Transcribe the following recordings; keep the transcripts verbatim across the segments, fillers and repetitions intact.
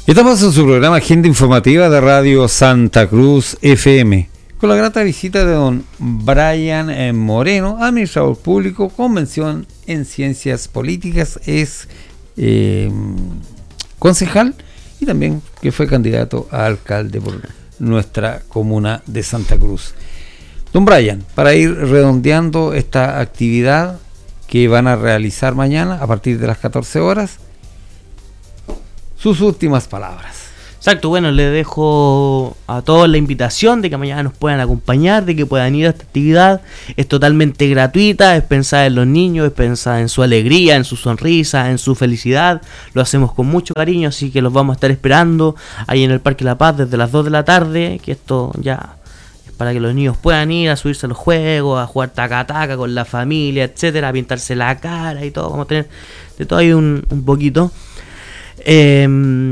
Estamos en su programa Agenda Informativa de Radio Santa Cruz F M, con la grata visita de don Brian Moreno, administrador público, convención en Ciencias Políticas, es eh, concejal y también que fue candidato a alcalde por nuestra comuna de Santa Cruz. Don Brian, para ir redondeando esta actividad que van a realizar mañana a partir de las catorce horas, sus últimas palabras. Exacto, bueno, le dejo a todos la invitación de que mañana nos puedan acompañar, de que puedan ir a esta actividad. Es totalmente gratuita, es pensada en los niños, es pensada en su alegría, en su sonrisa, en su felicidad. Lo hacemos con mucho cariño, así que los vamos a estar esperando ahí en el Parque La Paz desde las dos de la tarde, que esto ya es para que los niños puedan ir a subirse a los juegos, a jugar taca-taca con la familia, etcétera, a pintarse la cara y todo. Vamos a tener de todo ahí un, un poquito. Eh,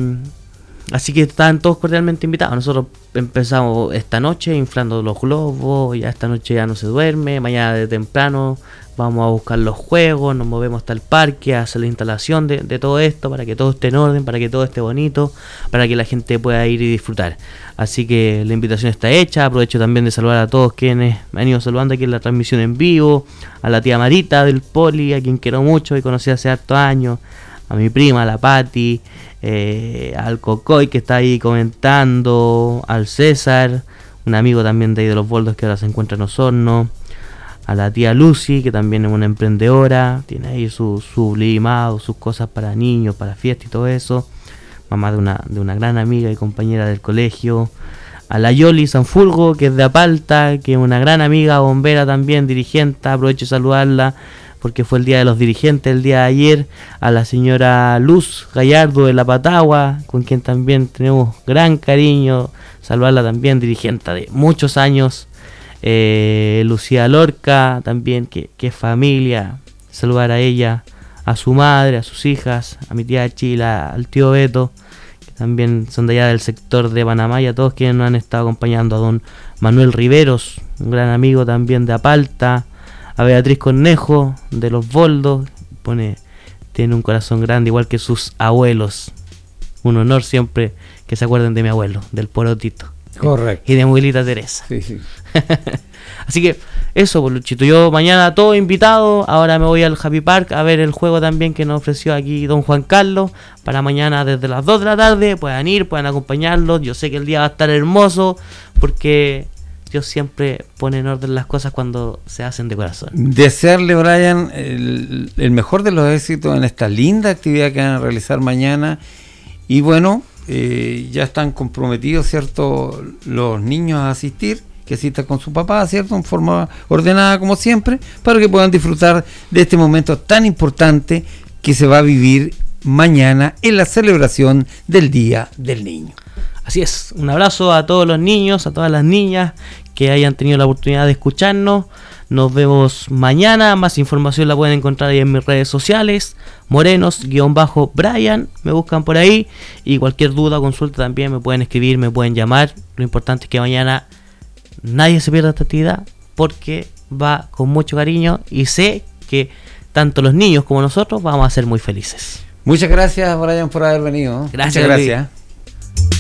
así que están todos cordialmente invitados. Nosotros empezamos esta noche inflando los globos, ya esta noche ya no se duerme, mañana de temprano vamos a buscar los juegos, nos movemos hasta el parque a hacer la instalación de, de todo esto para que todo esté en orden, para que todo esté bonito, para que la gente pueda ir y disfrutar. Así que la invitación está hecha. Aprovecho también de saludar a todos quienes me han ido saludando aquí en la transmisión en vivo, a la tía Marita del Poli, a quien quiero mucho y conocí hace hartos años, a mi prima, a la Pati, eh, al Cocoy que está ahí comentando, al César, un amigo también de ahí de los Boldos que ahora se encuentra en Osorno, a la tía Lucy, que también es una emprendedora, tiene ahí su sublimado, sus cosas para niños, para fiesta y todo eso, mamá de una, de una gran amiga y compañera del colegio, a la Yoli Sanfulgo, que es de Apalta, que es una gran amiga, bombera también, dirigente, aprovecho de saludarla, porque fue el día de los dirigentes el día de ayer, a la señora Luz Gallardo de La Patagua, con quien también tenemos gran cariño, saludarla también, dirigente de muchos años, eh, Lucía Lorca también, que, que es familia, saludar a ella, a su madre, a sus hijas, a mi tía Chila, al tío Beto, que también son de allá del sector de Panamá, y a todos quienes nos han estado acompañando, a don Manuel Riveros, un gran amigo también de Apalta, a Beatriz Cornejo de los Boldos, pone, tiene un corazón grande igual que sus abuelos. Un honor siempre que se acuerden de mi abuelo, del Porotito. Correcto. Y de abuelita Teresa. Sí, sí. Así que eso, pues, Luchito. Yo mañana todo invitado. Ahora me voy al Happy Park a ver el juego también que nos ofreció aquí don Juan Carlos. Para mañana desde las dos de la tarde puedan ir, puedan acompañarlos. Yo sé que el día va a estar hermoso porque Dios siempre pone en orden las cosas cuando se hacen de corazón. Desearle, Brian, el, el mejor de los éxitos en esta linda actividad que van a realizar mañana. Y bueno, eh, ya están comprometidos, ¿cierto?, los niños a asistir, que asistan con su papá, ¿cierto?, en forma ordenada como siempre, para que puedan disfrutar de este momento tan importante que se va a vivir mañana en la celebración del Día del Niño. Así es, un abrazo a todos los niños, a todas las niñas que hayan tenido la oportunidad de escucharnos. Nos vemos mañana, más información la pueden encontrar ahí en mis redes sociales, morenos-brian, me buscan por ahí, y cualquier duda o consulta también me pueden escribir, me pueden llamar. Lo importante es que mañana nadie se pierda esta actividad porque va con mucho cariño y sé que tanto los niños como nosotros vamos a ser muy felices. Muchas gracias, Brian, por haber venido. Gracias. Muchas gracias.